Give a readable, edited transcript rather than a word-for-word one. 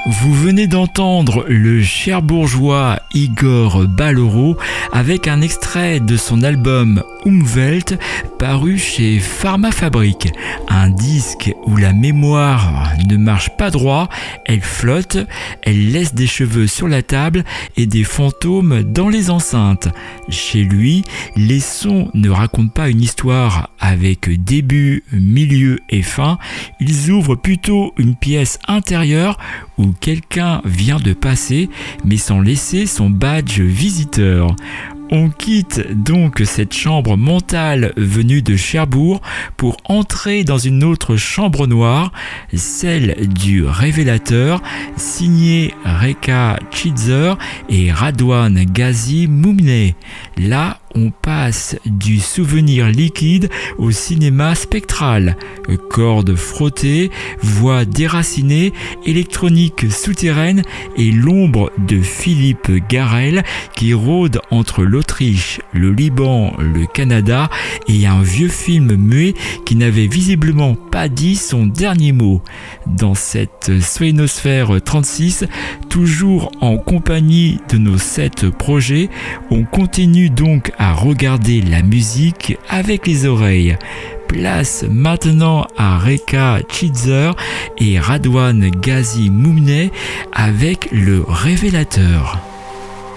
Vous venez d'entendre le cherbourgeois Igor Baloro avec un extrait de son album Umwelt paru chez Pharmafabrique. Un disque où la mémoire ne marche pas droit, elle flotte, elle laisse des cheveux sur la table et des fantômes dans les enceintes. Chez lui, les sons ne racontent pas une histoire avec début, milieu et fin. Ils ouvrent plutôt une pièce intérieure où quelqu'un vient de passer mais sans laisser son badge visiteur. On quitte donc cette chambre mentale venue de Cherbourg pour entrer dans une autre chambre noire, celle du révélateur, signé Reka Chitzer et Radwan Ghazi Moumne. Là, on passe du souvenir liquide au cinéma spectral. Cordes frottées, voix déracinées, électronique souterraine et l'ombre de Philippe Garrel qui rôde entre l'Autriche, le Liban, le Canada et un vieux film muet qui n'avait visiblement pas dit son dernier mot. Dans cette Sphènosphère 36, toujours en compagnie de nos 7 projets, on continue donc à regarder la musique avec les oreilles. Place maintenant à Reka Chitzer et Radwan Ghazi Moumne avec le révélateur.